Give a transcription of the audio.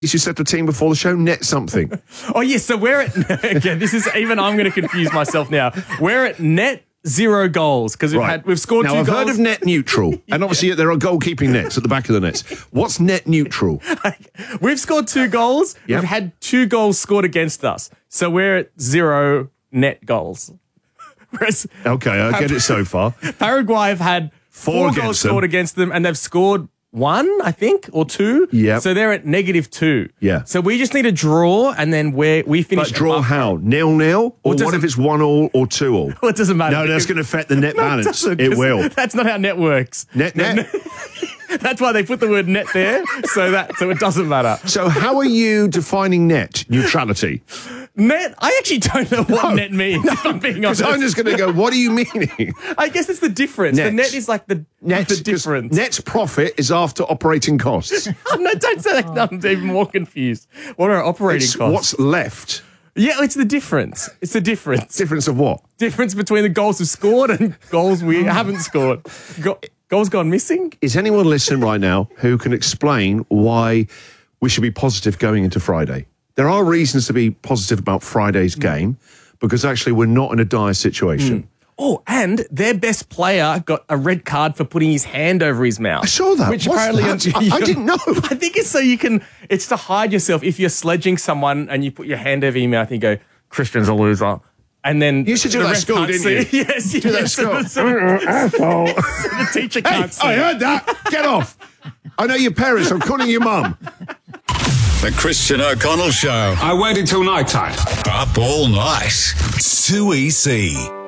You said to the team before the show, net something. Oh, yes. So we're at, again, this is even, I'm going to confuse myself now. We're at net 0 goals because we've scored 2 goals. Now, I've heard of net neutral. And obviously there are goalkeeping nets at the back of the nets. What's net neutral? We've scored 2 goals. Yep. We've had 2 goals scored against us. So we're at 0 net goals. Whereas Okay, I get it so far. Paraguay have had 4 goals scored against them, and they've scored 1, I think, or 2. Yeah. So they're at -2. Yeah. So we just need a draw, and then we finish. But draw how? 0-0? Or what if it's 1-1 or 2-2? Well, it doesn't matter. No, that's going to affect the net balance. It will. That's not how net works. Net? That's why they put the word net there, so it doesn't matter. So how are you defining net neutrality? Net? I actually don't know what net means, if I'm being honest. Because I'm just going to go, what are you meaning? I guess it's the difference. Net. The net is like the difference. Net's profit is after operating costs. Oh, no, don't say that. I'm even more confused. What are our operating costs? What's left? Yeah, it's the difference. It's the difference. Difference of what? Difference between the goals we've scored and goals we haven't scored. Goals gone missing? Is anyone listening right now who can explain why we should be positive going into Friday? There are reasons to be positive about Friday's game because actually we're not in a dire situation. Oh, and their best player got a red card for putting his hand over his mouth. I saw that. Which What's apparently that? I didn't know. I think it's so it's to hide yourself. If you're sledging someone and you put your hand over your mouth and you go, Christian's a loser. And then you should do that at school, didn't you? Yes, you do that at school. Asshole. The teacher can't see. I heard that. Get off. I know your parents. I'm calling your mum. The Christian O'Connell Show. I waited till night time. Up all night. 2EC.